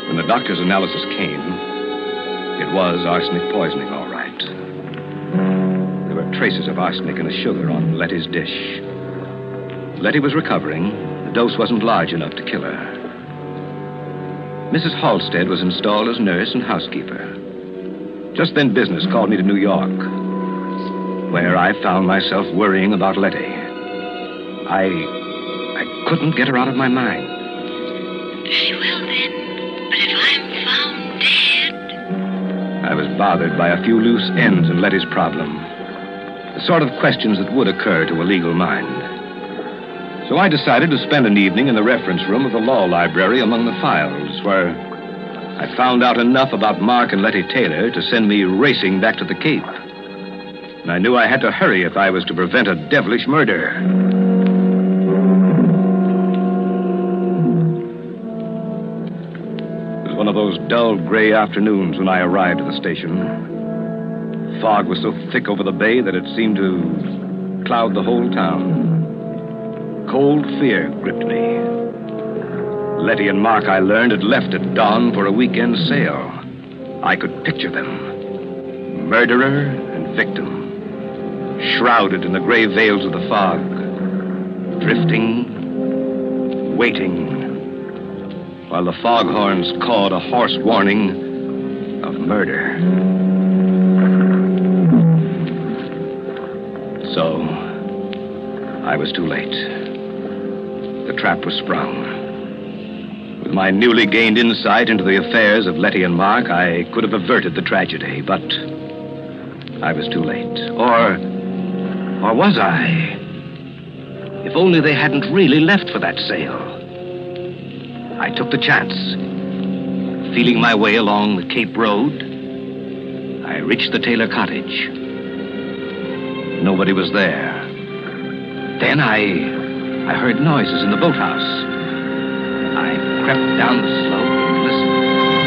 When the doctor's analysis came, it was arsenic poisoning, all right. There were traces of arsenic in the sugar on Letty's dish. Letty was recovering. The dose wasn't large enough to kill her. Mrs. Halstead was installed as nurse and housekeeper. Just then, business called me to New York, where I found myself worrying about Letty. I couldn't get her out of my mind. Very well, then. But if I'm found dead... I was bothered by a few loose ends in Letty's problem. The sort of questions that would occur to a legal mind. So I decided to spend an evening in the reference room of the law library among the files, where I found out enough about Mark and Letty Taylor to send me racing back to the Cape. And I knew I had to hurry if I was to prevent a devilish murder. It was one of those dull gray afternoons when I arrived at the station. Fog was so thick over the bay that it seemed to cloud the whole town. Cold fear gripped me. Letty and Mark, I learned, had left at dawn for a weekend sail. I could picture them. Murderer and victim. Shrouded in the gray veils of the fog. Drifting, waiting, while the foghorns cawed a hoarse warning of murder. So, I was too late. The trap was sprung. With my newly gained insight into the affairs of Letty and Mark, I could have averted the tragedy, but I was too late. Or was I? If only they hadn't really left for that sail. I took the chance. Feeling my way along the Cape Road, I reached the Taylor cottage. Nobody was there. Then I heard noises in the boathouse. I crept down the slope and listened.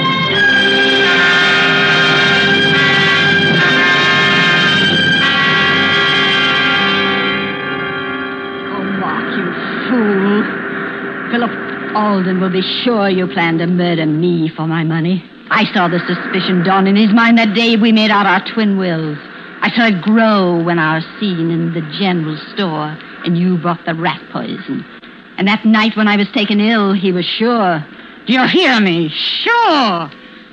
Oh, Mark, you fool. Philip Alden will be sure you planned to murder me for my money. I saw the suspicion dawn in his mind that day we made out our twin wills. I saw it grow when I was seen in the general store and you brought the rat poison. And that night when I was taken ill, he was sure. Do you hear me? Sure.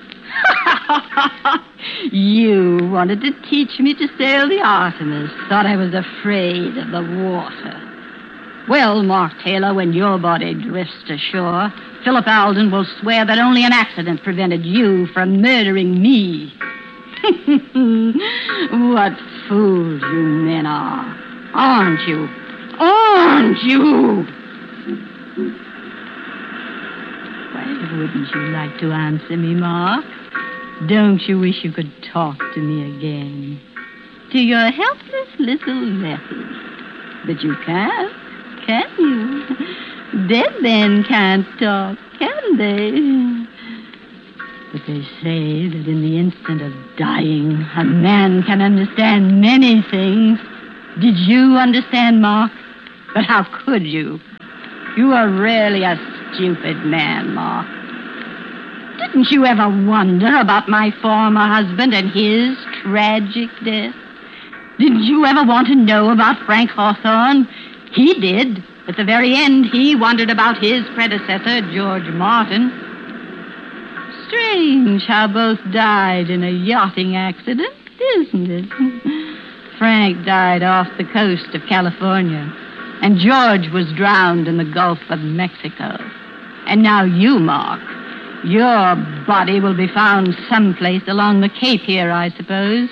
You wanted to teach me to sail the Artemis. Thought I was afraid of the water. Well, Mark Taylor, when your body drifts ashore, Philip Alden will swear that only an accident prevented you from murdering me. What fools you men are. Aren't you? Aren't you? Why wouldn't you like to answer me, Mark? Don't you wish you could talk to me again? To your helpless little Letty. But you can't, can you? Dead men can't talk, can they? But they say that in the instant of dying, a man can understand many things. Did you understand, Mark? But how could you? You are really a stupid man, Mark. Didn't you ever wonder about my former husband and his tragic death? Didn't you ever want to know about Frank Hawthorne? He did. At the very end, he wondered about his predecessor, George Martin. Strange how both died in a yachting accident, isn't it? Frank died off the coast of California, and George was drowned in the Gulf of Mexico. And now you, Mark, your body will be found someplace along the Cape here, I suppose.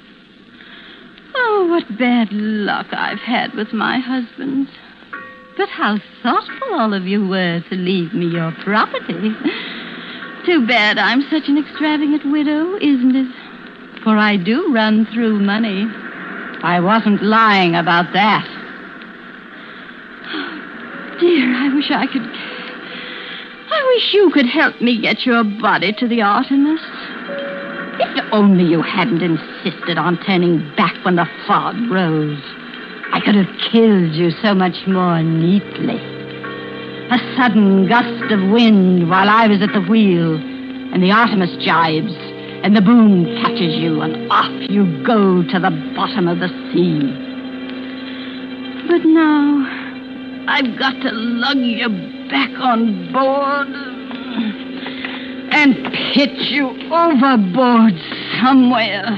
Oh, what bad luck I've had with my husbands. But how thoughtful all of you were to leave me your property. Too bad I'm such an extravagant widow, isn't it? For I do run through money. I wasn't lying about that. Dear, I wish you could help me get your body to the Artemis. If only you hadn't insisted on turning back when the fog rose. I could have killed you so much more neatly. A sudden gust of wind while I was at the wheel, and the Artemis jibes, and the boom catches you, and off you go to the bottom of the sea. But now, I've got to lug you back on board and pitch you overboard somewhere.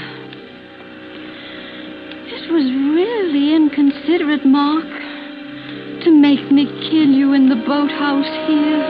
It was really inconsiderate, Mark, to make me kill you in the boathouse here.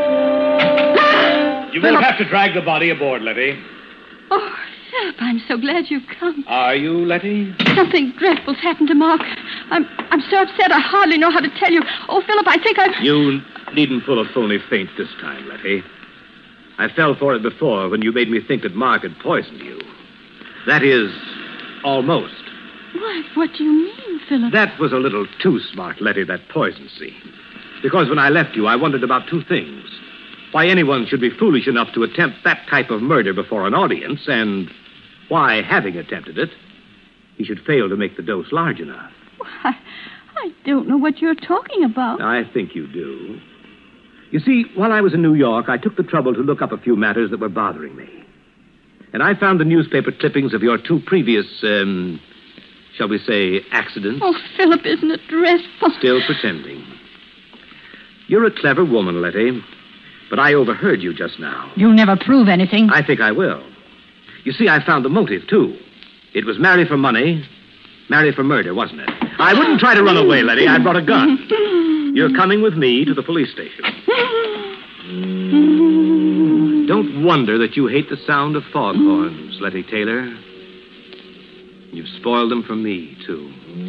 You won't have to drag the body aboard, Letty. Oh, Philip, I'm so glad you've come. Are you, Letty? Something dreadful's happened to Mark. I'm so upset I hardly know how to tell you. Oh, Philip, I think I've... You needn't pull a phony feint this time, Letty. I fell for it before when you made me think that Mark had poisoned you. That is, almost. Why, what do you mean, Philip? That was a little too smart, Letty, that poison scene. Because when I left you, I wondered about two things. Why anyone should be foolish enough to attempt that type of murder before an audience, and why, having attempted it, he should fail to make the dose large enough. Why, I don't know what you're talking about. I think you do. You see, while I was in New York, I took the trouble to look up a few matters that were bothering me. And I found the newspaper clippings of your two previous, shall we say, accidents. Oh, Philip, isn't it dreadful? Still pretending. You're a clever woman, Letty, but I overheard you just now. You'll never prove anything. I think I will. You see, I found the motive, too. It was marry for money, marry for murder, wasn't it? I wouldn't try to run away, Letty. I brought a gun. You're coming with me to the police station. Don't wonder that you hate the sound of foghorns, Letty Taylor. You've spoiled them for me, too.